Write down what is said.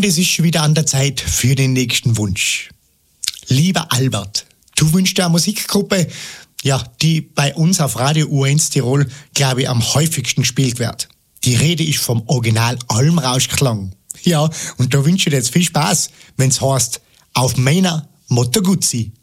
Und es ist schon wieder an der Zeit für den nächsten Wunsch. Lieber Albert, du wünschst dir eine Musikgruppe, ja, die bei uns auf Radio U1 Tirol, glaube ich, am häufigsten gespielt wird. Die Rede ist vom Original Almrauschklang. Ja, und da wünsche ich dir jetzt viel Spaß, wenn's heißt, auf meiner Moto Guzzi.